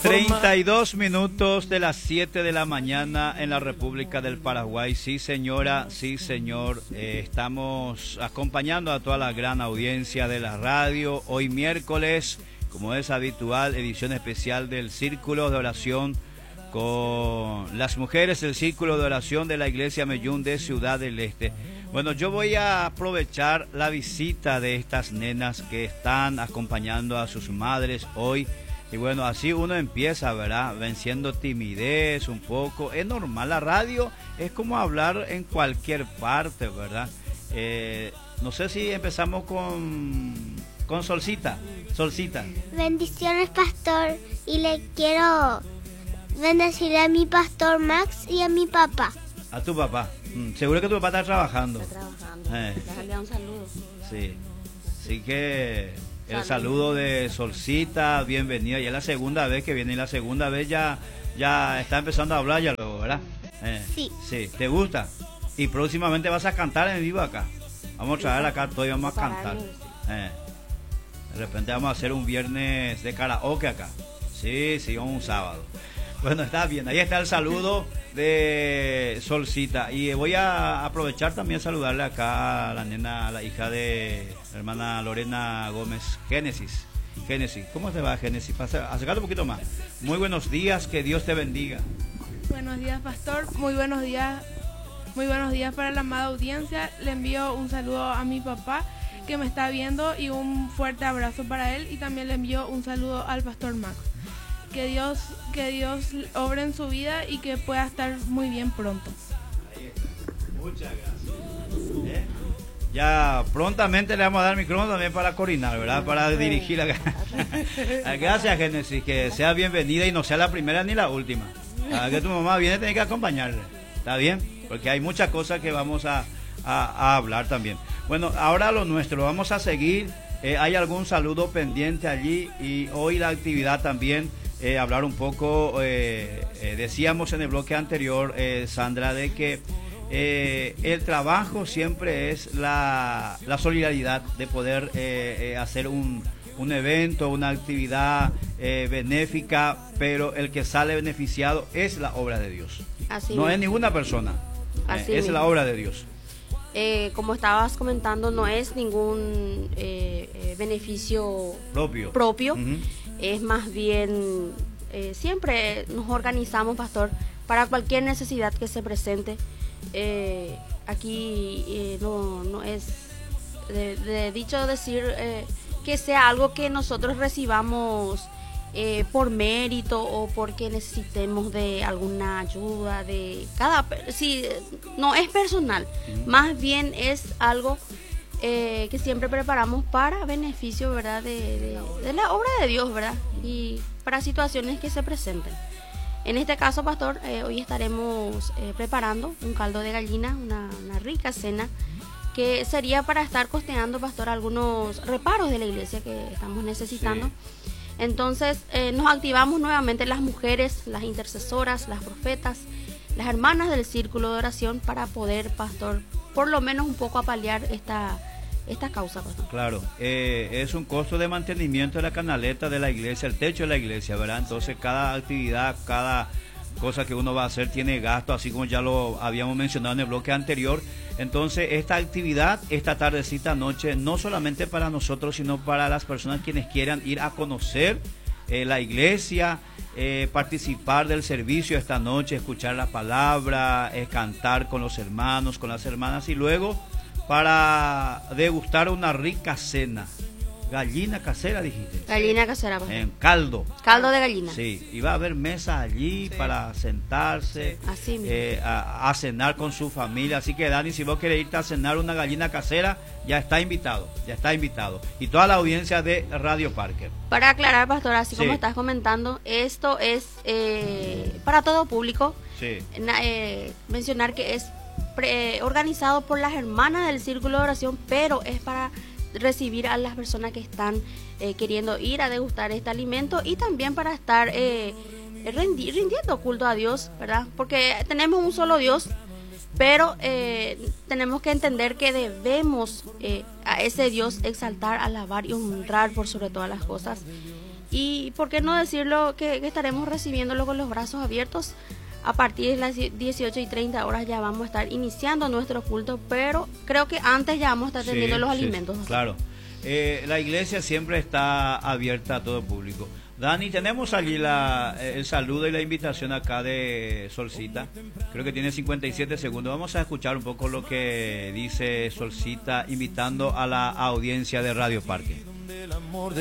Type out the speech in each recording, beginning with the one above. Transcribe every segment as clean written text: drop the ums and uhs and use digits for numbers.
32 minutos de las 7 de la mañana en la República del Paraguay. Sí, señora, sí, señor. Estamos acompañando a toda la gran audiencia de la radio. Hoy miércoles, como es habitual, edición especial del Círculo de Oración con las mujeres del Círculo de Oración de la Iglesia Meyún de Ciudad del Este. Bueno, yo voy a aprovechar la visita de estas nenas que están acompañando a sus madres hoy. Y bueno, así uno empieza, ¿verdad? Venciendo timidez un poco. Es normal, la radio es como hablar en cualquier parte, ¿verdad? No sé si empezamos con Solcita. Solcita. Bendiciones, pastor. Y le quiero bendecir a mi pastor Max y a mi papá. A tu papá. Seguro que tu papá está trabajando. Está trabajando. Déjale un saludo. Sí. Así que el saludo de Solcita, bienvenida. Ya es la segunda vez que viene y la segunda vez ya está empezando a hablar ya luego, ¿verdad? Sí. Sí, ¿te gusta? Y próximamente vas a cantar en vivo acá. Vamos a traerla acá, todavía vamos a cantar. De repente vamos a hacer un viernes de karaoke acá. Sí, un sábado. Bueno, está bien, ahí está el saludo de Solcita. Y voy a aprovechar también a saludarle acá a la nena, a la hija de la hermana Lorena Gómez, Génesis. Génesis, ¿cómo te va, Génesis? Acércate un poquito más. Muy buenos días, que Dios te bendiga. Buenos días, pastor. Muy buenos días para la amada audiencia. Le envío un saludo a mi papá que me está viendo y un fuerte abrazo para él. Y también le envío un saludo al pastor Max. Que Dios obre en su vida y que pueda estar muy bien pronto. Ahí está. Muchas gracias. Ya prontamente le vamos a dar micrófono también para coordinar, ¿verdad? Para dirigir acá. Gracias, Génesis, que sea bienvenida y no sea la primera ni la última. Cada que tu mamá viene tiene que acompañarle. ¿Está bien? Porque hay muchas cosas que vamos a hablar también. Bueno, ahora lo nuestro, vamos a seguir. Hay algún saludo pendiente allí y hoy la actividad también. Hablar un poco, decíamos en el bloque anterior, Sandra, de que el trabajo siempre es la solidaridad de poder hacer un evento, una actividad benéfica, pero el que sale beneficiado es la obra de Dios. Así no mismo. es ninguna persona, es la obra de Dios. Como estabas comentando, no es ningún beneficio propio. Uh-huh. Es más bien, siempre nos organizamos, pastor, para cualquier necesidad que se presente. Aquí no es de dicho decir que sea algo que nosotros recibamos por mérito o porque necesitemos de alguna ayuda de si no es personal, más bien es algo que siempre preparamos para beneficio, ¿verdad? De la obra de Dios, ¿verdad? Y para situaciones que se presenten. En este caso, pastor, hoy estaremos preparando un caldo de gallina, una rica cena, que sería para estar costeando, pastor, algunos reparos de la iglesia que estamos necesitando. Sí. Entonces, nos activamos nuevamente las mujeres, las intercesoras, las profetas, las hermanas del círculo de oración para poder, pastor, por lo menos un poco apalear esta causa, pastor. Claro, es un costo de mantenimiento de la canaleta de la iglesia, el techo de la iglesia, ¿verdad? Entonces cada actividad, cada cosa que uno va a hacer tiene gasto, así como ya lo habíamos mencionado en el bloque anterior. Entonces esta actividad, esta tardecita noche, no solamente para nosotros, sino para las personas quienes quieran ir a conocer la iglesia, participar del servicio esta noche, escuchar la palabra, cantar con los hermanos, con las hermanas y luego para degustar una rica cena. Gallina casera, dijiste. Gallina casera, pastor. En caldo. Caldo de gallina. Sí, y va a haber mesas allí para sentarse, así mismo. A cenar con su familia. Así que, Dani, si vos querés irte a cenar una gallina casera, ya está invitado. Y toda la audiencia de Radio Parker. Para aclarar, pastor, así como estás comentando, esto es para todo público. Sí. Mencionar que es organizado por las hermanas del Círculo de Oración, pero es para recibir a las personas que están queriendo ir a degustar este alimento y también para estar rindiendo culto a Dios, ¿verdad? Porque tenemos un solo Dios, pero tenemos que entender que debemos a ese Dios exaltar, alabar y honrar por sobre todas las cosas. Y por qué no decirlo que estaremos recibiéndolo con los brazos abiertos. A partir de las 18:30 ya vamos a estar iniciando nuestro culto, pero creo que antes ya vamos a estar teniendo los alimentos. Claro, la iglesia siempre está abierta a todo público. Dani, tenemos allí el saludo y la invitación acá de Solcita. Creo que tiene 57 segundos. Vamos a escuchar un poco lo que dice Solcita, invitando a la audiencia de Radio Parque. El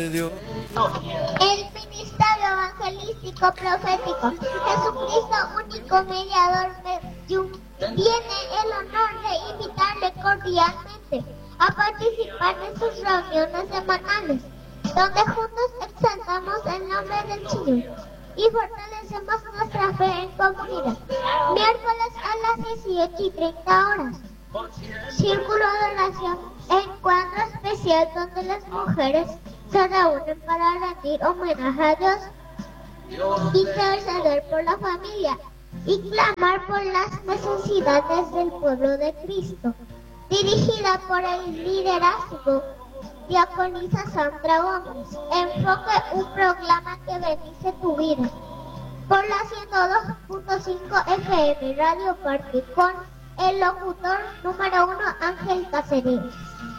ministerio evangelístico profético Jesucristo, único mediador, tiene el honor de invitarle cordialmente a participar en sus reuniones semanales, donde juntos exaltamos el nombre del Señor y fortalecemos nuestra fe en comunidad. Miércoles a las 18:30. Círculo de oración, encuentro especial donde las mujeres se reúnen para rendir homenaje a Dios, interceder por la familia y clamar por las necesidades del pueblo de Cristo. Dirigida por el liderazgo diaconisa Sandra Gómez. Enfoque, un programa que bendice tu vida. Por la 102.5 FM Radio Parque, con el locutor número 1, Ángel Caceres.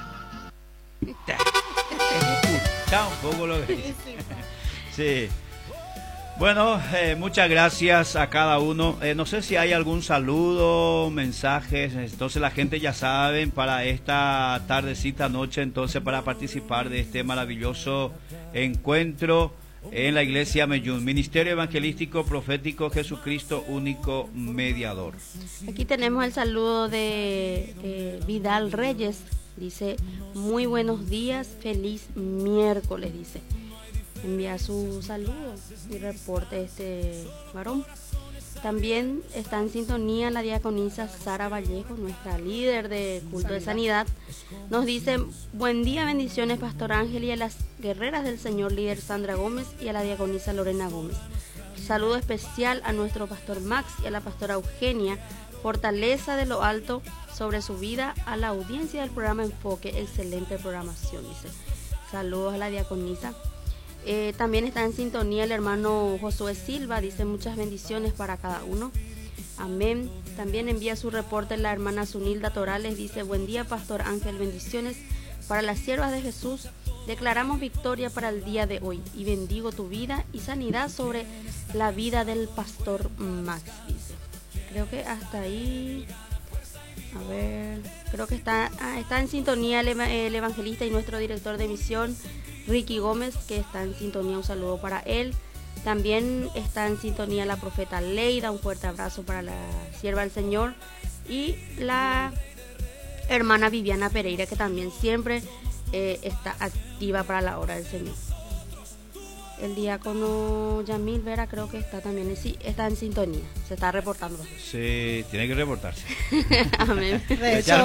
Escucha un poco lo que dice. Sí. Bueno, muchas gracias a cada uno. No sé si hay algún saludo, mensajes. Entonces la gente ya saben para esta tardecita, noche, entonces para participar de este maravilloso encuentro en la iglesia Meyún, Ministerio Evangelístico Profético Jesucristo, único mediador. Aquí tenemos el saludo de Vidal Reyes. Dice, muy buenos días, feliz miércoles, dice. Envía su saludo y reporte este varón. También está en sintonía la diaconisa Sara Vallejo, nuestra líder de culto de sanidad. Nos dice, buen día, bendiciones, Pastor Ángel, y a las guerreras del Señor, líder Sandra Gómez, y a la diaconisa Lorena Gómez. Saludo especial a nuestro pastor Max y a la pastora Eugenia. Fortaleza de lo alto sobre su vida, a la audiencia del programa Enfoque. Excelente programación, dice. Saludos a la diaconisa. También está en sintonía el hermano Josué Silva, dice muchas bendiciones para cada uno. Amén. También envía su reporte la hermana Zunilda Torales, dice buen día, Pastor Ángel, bendiciones para las siervas de Jesús. Declaramos victoria para el día de hoy y bendigo tu vida y sanidad sobre la vida del pastor Max, dice. Creo que hasta ahí, a ver, creo que está en sintonía el evangelista y nuestro director de misión, Ricky Gómez, que está en sintonía, un saludo para él. También está en sintonía la profeta Leida, un fuerte abrazo para la sierva del Señor, y la hermana Viviana Pereira, que también siempre está activa para la obra del Señor. El diácono Yamil Vera creo que está también, sí, está en sintonía, se está reportando. Sí, tiene que reportarse. Amén.